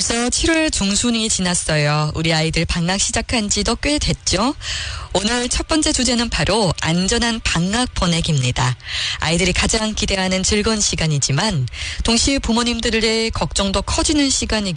벌써 7월 중순이 지났어요. 우리 아이들 방학 시작한 지도 꽤 됐죠? 오늘 첫 번째 주제는 바로 안전한 방학 보내기입니다. 아이들이 가장 기대하는 즐거운 시간이지만 동시에 부모님들의 걱정도 커지는 시간이기